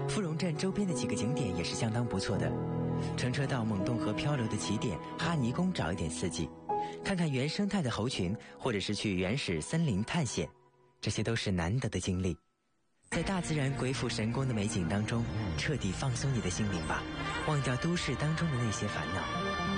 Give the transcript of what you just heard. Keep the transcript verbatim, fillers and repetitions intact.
芙蓉镇周边的几个景点也是相当不错的，乘车到蒙洞河漂流的起点哈尼宫找一点刺激，看看原生态的猴群，或者是去原始森林探险，这些都是难得的经历。在大自然鬼斧神工的美景当中，彻底放松你的心灵吧，忘掉都市当中的那些烦恼。